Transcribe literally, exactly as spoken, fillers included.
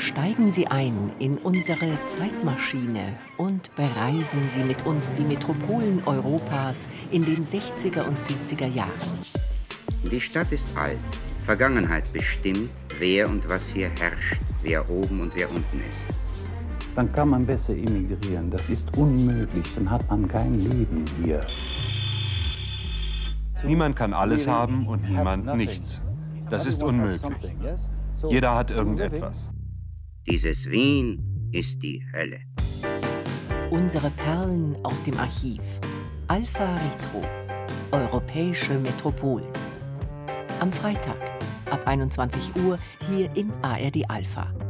Steigen Sie ein in unsere Zeitmaschine und bereisen Sie mit uns die Metropolen Europas in den sechziger und siebziger Jahren. Die Stadt ist alt. Vergangenheit bestimmt, wer und was hier herrscht, wer oben und wer unten ist. Dann kann man besser emigrieren. Das ist unmöglich, dann hat man kein Leben hier. Niemand kann alles haben und niemand nichts. Das ist unmöglich. Jeder hat irgendetwas. Dieses Wien ist die Hölle. Unsere Perlen aus dem Archiv. Alpha Retro. Europäische Metropolen. Am Freitag ab einundzwanzig Uhr hier in A R D Alpha.